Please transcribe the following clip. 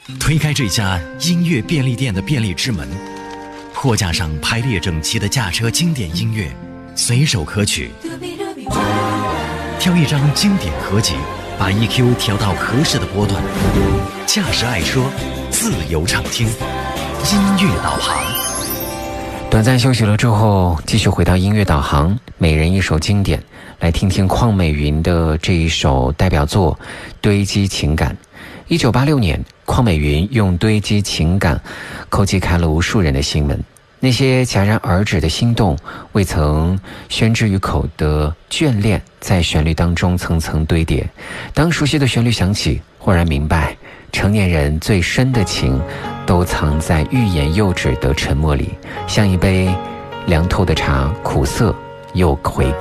推开这家音乐便利店的便利之门，货架上排列整齐的驾车经典音乐，随手可取。挑一张经典合集，把 EQ 调到合适的波段，驾驶爱车，自由畅听，音乐导航。 短暂休息了之后，继续回到音乐导航，每人一首经典，来听听邝美云的这一首代表作《堆积情感》。1986年，邝美云用堆积情感叩击开了无数人的心门。那些戛然而止的心动，未曾宣之于口的眷恋，在旋律当中层层堆叠。当熟悉的旋律响起，忽然明白，成年人最深的情都藏在欲言又止的沉默里，像一杯凉透的茶，苦涩又回甘。